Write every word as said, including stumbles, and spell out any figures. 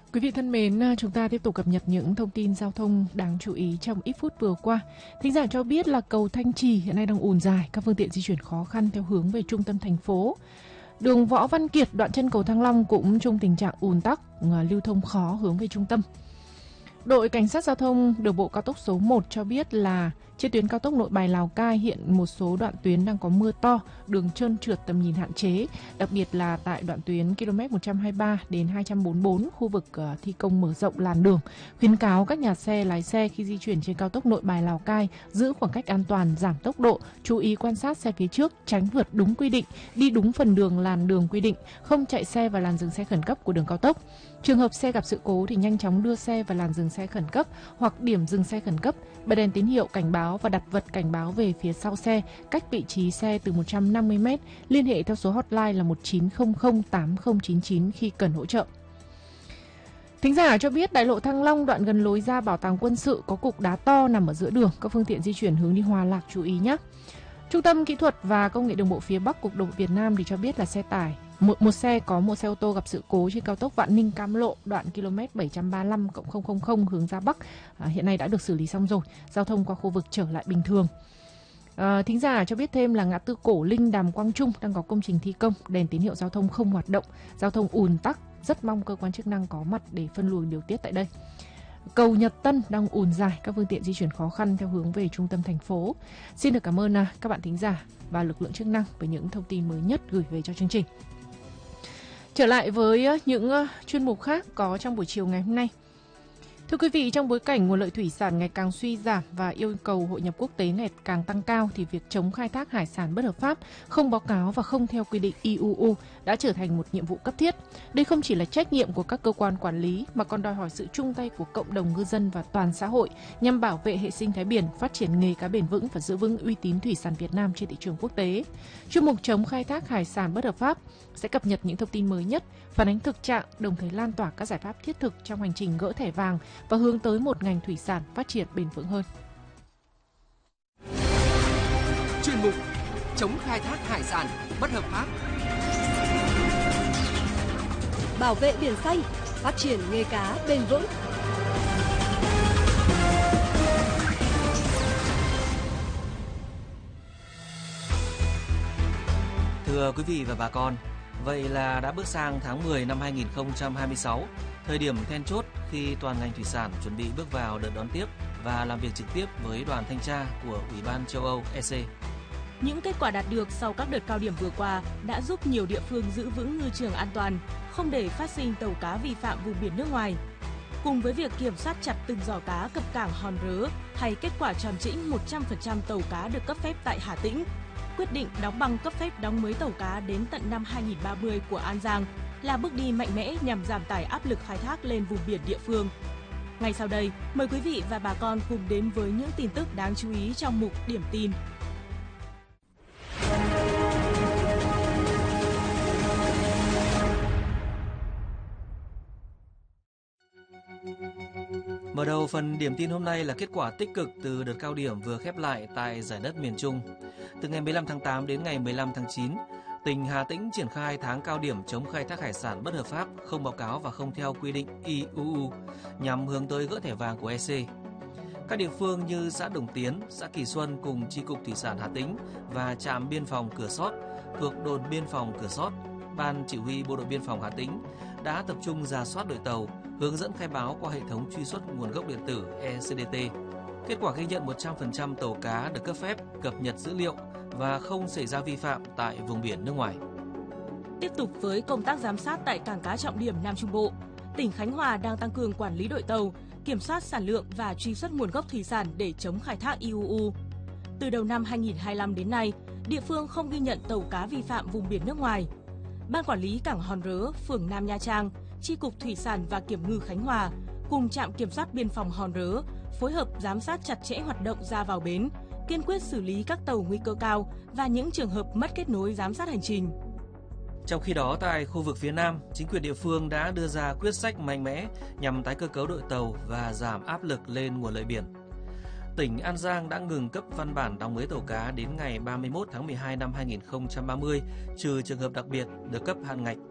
Quý vị thân mến, chúng ta tiếp tục cập nhật những thông tin giao thông đáng chú ý trong ít phút vừa qua. Thính giả cho biết là cầu Thanh Trì hiện nay đang ùn dài, các phương tiện di chuyển khó khăn theo hướng về trung tâm thành phố. Đường Võ Văn Kiệt đoạn chân cầu Thăng Long cũng trong tình trạng ùn tắc, lưu thông khó hướng về trung tâm. Đội Cảnh sát Giao thông Đường bộ cao tốc số một cho biết là trên tuyến cao tốc Nội Bài Lào Cai hiện một số đoạn tuyến đang có mưa to, đường trơn trượt, tầm nhìn hạn chế, đặc biệt là tại đoạn tuyến ki lô mét một trăm hai mươi ba đến hai trăm bốn mươi bốn, khu vực thi công mở rộng làn đường. Khuyến cáo các nhà xe lái xe khi di chuyển trên cao tốc Nội Bài Lào Cai giữ khoảng cách an toàn, giảm tốc độ, chú ý quan sát xe phía trước, tránh vượt đúng quy định, đi đúng phần đường làn đường quy định, không chạy xe vào làn dừng xe khẩn cấp của đường cao tốc. Trường hợp xe gặp sự cố thì nhanh chóng đưa xe vào làn dừng xe khẩn cấp hoặc điểm dừng xe khẩn cấp, bật đèn tín hiệu cảnh báo và đặt vật cảnh báo về phía sau xe, cách vị trí xe từ một trăm năm mươi mét, liên hệ theo số hotline là một chín không không tám không chín chín khi cần hỗ trợ. Thính giả cho biết đại lộ Thăng Long đoạn gần lối ra bảo tàng quân sự có cục đá to nằm ở giữa đường, các phương tiện di chuyển hướng đi Hòa Lạc chú ý nhé. Trung tâm Kỹ thuật và Công nghệ Đường bộ phía Bắc Cục Đường bộ Việt Nam thì cho biết là xe tải Một, một xe có một xe ô tô gặp sự cố trên cao tốc Vạn Ninh Cam Lộ đoạn km bảy trăm ba mươi lăm cộng không không không hướng ra Bắc, à, hiện nay đã được xử lý xong rồi, giao thông qua khu vực trở lại bình thường. À, thính giả cho biết thêm là ngã tư Cổ Linh Đàm Quang Trung đang có công trình thi công, đèn tín hiệu giao thông không hoạt động, giao thông ùn tắc, rất mong cơ quan chức năng có mặt để phân luồng điều tiết tại đây. Cầu Nhật Tân đang ùn dài, các phương tiện di chuyển khó khăn theo hướng về trung tâm thành phố. Xin được cảm ơn à, các bạn thính giả và lực lượng chức năng với những thông tin mới nhất gửi về cho chương trình. Trở lại với những chuyên mục khác có trong buổi chiều ngày hôm nay. Thưa quý vị, trong bối cảnh nguồn lợi thủy sản ngày càng suy giảm và yêu cầu hội nhập quốc tế ngày càng tăng cao thì việc chống khai thác hải sản bất hợp pháp, không báo cáo và không theo quy định i u u đã trở thành một nhiệm vụ cấp thiết. Đây không chỉ là trách nhiệm của các cơ quan quản lý mà còn đòi hỏi sự chung tay của cộng đồng ngư dân và toàn xã hội nhằm bảo vệ hệ sinh thái biển, phát triển nghề cá bền vững và giữ vững uy tín thủy sản Việt Nam trên thị trường quốc tế. Chuyên mục chống khai thác hải sản bất hợp pháp sẽ cập nhật những thông tin mới nhất, phản ánh thực trạng, đồng thời lan tỏa các giải pháp thiết thực trong hành trình gỡ thẻ vàng và hướng tới một ngành thủy sản phát triển bền vững hơn. Chuyên mục chống khai thác hải sản bất hợp pháp, bảo vệ biển xanh, phát triển nghề cá bền vững. Thưa quý vị và bà con, vậy là đã bước sang tháng mười năm hai nghìn không trăm hai mươi sáu, thời điểm then chốt khi toàn ngành thủy sản chuẩn bị bước vào đợt đón tiếp và làm việc trực tiếp với đoàn thanh tra của Ủy ban châu Âu e xê. Những kết quả đạt được sau các đợt cao điểm vừa qua đã giúp nhiều địa phương giữ vững ngư trường an toàn, không để phát sinh tàu cá vi phạm vùng biển nước ngoài. Cùng với việc kiểm soát chặt từng giỏ cá cập cảng Hòn Rớ hay kết quả tròn trĩnh một trăm phần trăm tàu cá được cấp phép tại Hà Tĩnh, quyết định đóng băng cấp phép đóng mới tàu cá đến tận năm hai nghìn không trăm ba mươi của An Giang là bước đi mạnh mẽ nhằm giảm tải áp lực khai thác lên vùng biển địa phương. Ngay sau đây, mời quý vị và bà con cùng đến với những tin tức đáng chú ý trong mục Điểm tin. Mở đầu phần điểm tin hôm nay là kết quả tích cực từ đợt cao điểm vừa khép lại tại giải đất miền Trung. Từ ngày mười lăm tháng tám đến ngày mười lăm tháng chín, tỉnh Hà Tĩnh triển khai tháng cao điểm chống khai thác hải sản bất hợp pháp, không báo cáo và không theo quy định i u u nhằm hướng tới gỡ thẻ vàng của e xê. Các địa phương như xã Đồng Tiến, xã Kỳ Xuân cùng Chi cục Thủy sản Hà Tĩnh và trạm biên phòng Cửa Sót thuộc đồn biên phòng Cửa Sót, Ban Chỉ huy Bộ đội Biên phòng Hà Tĩnh đã tập trung rà soát đội tàu, hướng dẫn khai báo qua hệ thống truy xuất nguồn gốc điện tử e xê đê tê. Kết quả ghi nhận một trăm phần trăm tàu cá được cấp phép cập nhật dữ liệu và không xảy ra vi phạm tại vùng biển nước ngoài. Tiếp tục với công tác giám sát tại cảng cá trọng điểm Nam Trung Bộ, tỉnh Khánh Hòa đang tăng cường quản lý đội tàu, kiểm soát sản lượng và truy xuất nguồn gốc thủy sản để chống khai thác i u u. Từ đầu năm hai nghìn không trăm hai mươi lăm đến nay, địa phương không ghi nhận tàu cá vi phạm vùng biển nước ngoài. Ban quản lý cảng Hòn Rớ, phường Nam Nha Trang, Chi cục Thủy sản và Kiểm ngư Khánh Hòa cùng trạm kiểm soát biên phòng Hòn Rớ phối hợp giám sát chặt chẽ hoạt động ra vào bến, kiên quyết xử lý các tàu nguy cơ cao và những trường hợp mất kết nối giám sát hành trình. Trong khi đó, tại khu vực phía Nam, chính quyền địa phương đã đưa ra quyết sách mạnh mẽ nhằm tái cơ cấu đội tàu và giảm áp lực lên nguồn lợi biển. Tỉnh An Giang đã ngừng cấp văn bản đóng mới tàu cá đến ngày ba mươi mốt tháng mười hai năm hai nghìn không trăm ba mươi, trừ trường hợp đặc biệt được cấp hạn ngạch.